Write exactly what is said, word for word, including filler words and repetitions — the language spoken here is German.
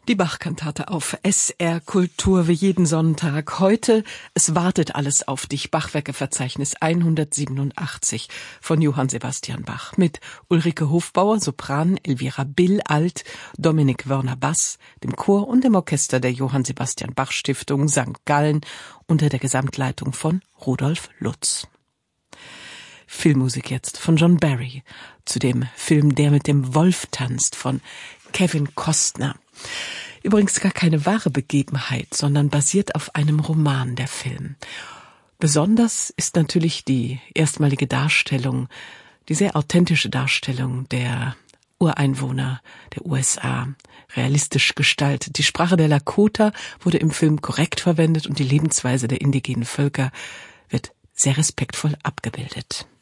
Die Bach-Kantate auf S R Kultur wie jeden Sonntag. Heute Es wartet alles auf dich. Bachwerkeverzeichnis hundertsiebenundachtzig von Johann Sebastian Bach. Mit Ulrike Hofbauer, Sopran, Elvira Bill, Alt, Dominik Wörner, Bass, dem Chor und dem Orchester der Johann Sebastian Bach Stiftung Sankt Gallen unter der Gesamtleitung von Rudolf Lutz. Filmmusik jetzt von John Barry zu dem Film Der mit dem Wolf tanzt von Kevin Costner. Übrigens gar keine wahre Begebenheit, sondern basiert auf einem Roman, der Film. Besonders ist natürlich die erstmalige Darstellung, die sehr authentische Darstellung der Ureinwohner der U S A, realistisch gestaltet. Die Sprache der Lakota wurde im Film korrekt verwendet und die Lebensweise der indigenen Völker wird sehr respektvoll abgebildet.